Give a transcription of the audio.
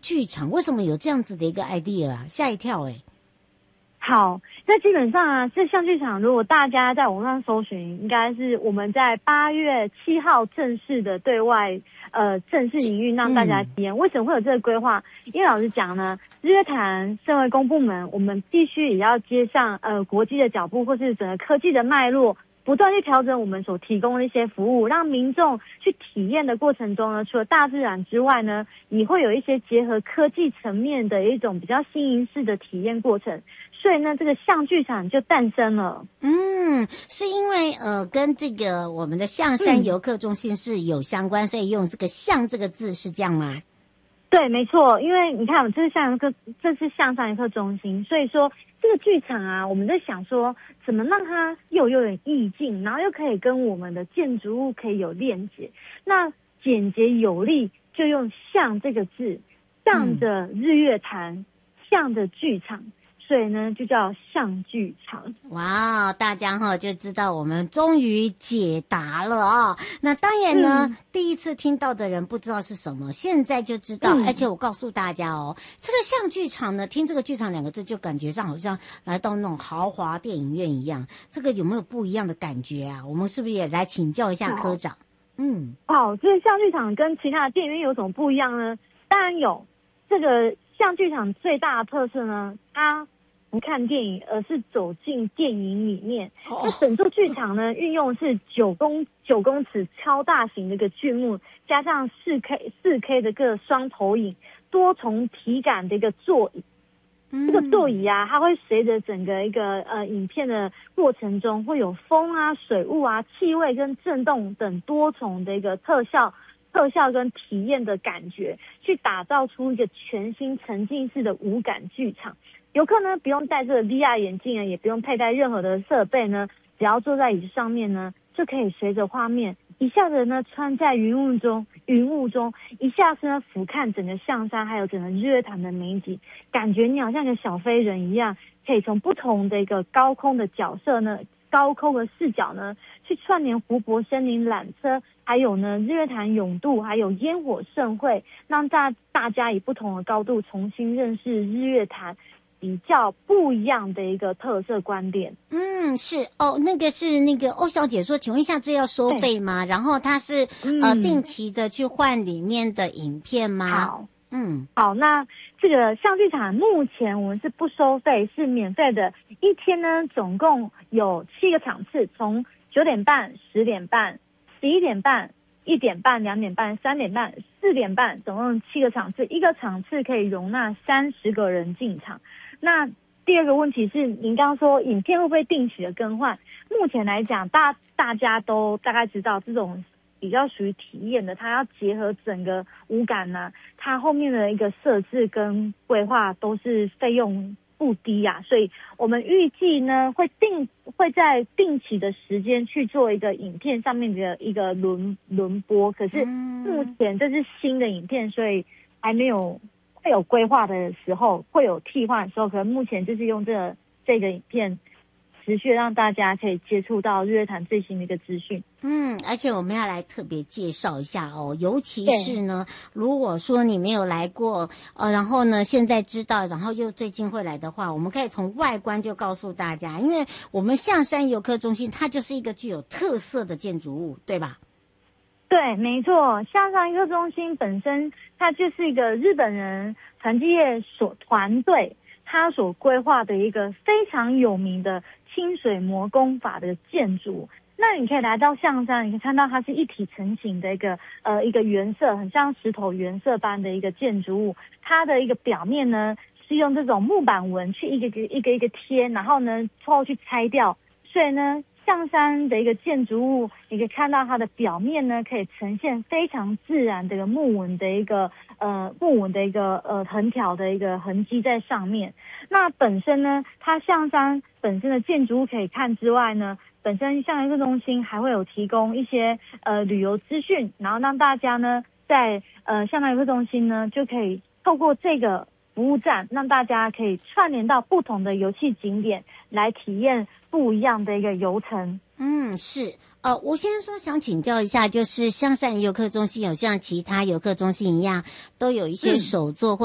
剧场，为什么有这样子的一个 idea 啊？吓一跳欸。 好，那基本上啊，这象剧场如果大家在网上搜寻，应该是我们在8月7号正式的对外正式营运，让大家体验。为什么会有这个规划？因为老实讲呢，日月潭身为公部门，我们必须也要接上国际的脚步，或是整个科技的脉络，不断去调整我们所提供的一些服务，让民众去体验的过程中呢，除了大自然之外呢，也会有一些结合科技层面的一种比较新颖式的体验过程。所以呢，这个象剧场就诞生了。 是因为跟这个我们的象山游客中心是有相关，所以用这个象这个字是这样吗？ 对，没错，因为你看，这是象山游客中心，所以说这个剧场啊，我们在想说，怎么让它又有点意境，然后又可以跟我们的建筑物可以有链接。那简洁有力，就用象这个字，向着日月潭，向着剧场。所以呢，就叫象剧场。 哇，大家就知道我们终于解答了啊！那当然呢，第一次听到的人不知道是什么，现在就知道。而且我告诉大家哦，这个象剧场呢，听这个剧场2个字就感觉上好像来到那种豪华电影院一样。这个有没有不一样的感觉啊？我们是不是也来请教一下科长？ 这个象剧场跟其他的电影院有什么不一样呢？当然有，这个象剧场最大的特色呢，它不看电影，而是走进电影里面。那整座剧场呢，运用是9公尺超大型的一个剧目，加上4K 的个双投影，多重体感的一个座椅。这个座椅啊，它会随着整个一个影片的过程中，会有风啊、水雾啊、气味跟震动等多重的一个特效跟体验的感觉，去打造出一个全新沉浸式的无感剧场。游客呢，不用戴这个 VR 眼镜啊，也不用佩戴任何的设备呢，只要坐在椅子上面呢，就可以随着画面一下子呢穿在云雾中，一下子呢俯瞰整个象山还有整个日月潭的美景，感觉你好像个小飞人一样，可以从不同的一个高空的视角呢，去串联湖泊、森林、缆车，还有呢日月潭泳渡，还有烟火盛会，让大家以不同的高度重新认识日月潭。比较不一样的一个特色观点。 是哦，那个是那个欧小姐说，请问一下，这要收费吗？然后它是定期的去换里面的影片吗？ 好，那这个象剧场目前我们是不收费，是免费的。一天呢，总共有7个场次，从9点半、10点半、11点半、1点半、2点半、3点半、4点半，总共7个场次，一个场次可以容纳30个人进场。那第二个问题是，您刚刚说影片会不会定期的更换？目前来讲，大家都大概知道，这种比较属于体验的，它要结合整个五感呢，它后面的一个设置跟规划都是费用不低啊，所以我们预计呢会在定期的时间去做一个影片上面的一个轮播，可是目前这是新的影片，所以还没有。会有规划的时候，会有替换的时候，可能目前就是用这个影片持续让大家可以接触到日月潭最新的一个资讯。 而且我们要来特别介绍一下哦，尤其是呢，如果说你没有来过，然后呢现在知道，然后又最近会来的话，我们可以从外观就告诉大家，因为我们象山游客中心它就是一个具有特色的建筑物，对吧？ 对，没错，象山游客中心本身它就是一个日本人传记业团队他所规划的一个非常有名的清水模工法的建筑。那你可以来到象山，你可以看到它是一体成型的一个原色，很像石头原色般的一个建筑物。它的一个表面呢是用这种木板纹去一个贴，然后呢之后去拆掉，所以呢象山的一个建筑物，你可以看到它的表面呢，可以呈现非常自然的一个木纹的一个横条的一个痕迹在上面。那本身呢，它象山本身的建筑物可以看之外呢，本身象山游客中心还会有提供一些旅游资讯，然后让大家呢在象山游客中心呢就可以透过这个服务站，让大家可以串联到不同的游憩景点，来体验不一样的一个游程。 是我先说想请教一下，就是象山游客中心有像其他游客中心一样，都有一些手作